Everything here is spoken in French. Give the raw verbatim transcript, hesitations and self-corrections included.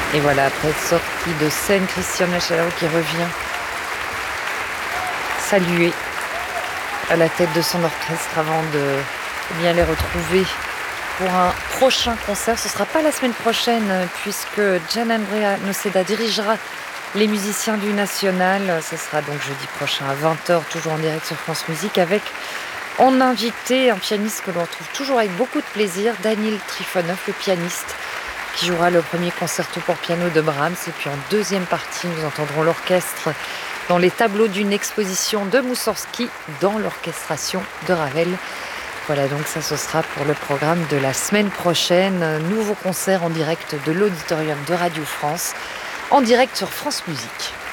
Et voilà, après sortie de scène, Christian Machalao qui revient saluer à la tête de son orchestre avant de eh bien, les retrouver pour un prochain concert. Ce ne sera pas la semaine prochaine puisque Gianandrea Noceda dirigera les musiciens du National. Ce sera donc jeudi prochain à vingt heures, toujours en direct sur France Musique, avec en invité un pianiste que l'on retrouve toujours avec beaucoup de plaisir, Daniil Trifonov, le pianiste, qui jouera le premier concerto pour piano de Brahms. Et puis en deuxième partie, nous entendrons l'orchestre dans les tableaux d'une exposition de Moussorgsky dans l'orchestration de Ravel. Voilà, donc ça, ce sera pour le programme de la semaine prochaine. Nouveau concert en direct de l'auditorium de Radio France, en direct sur France Musique.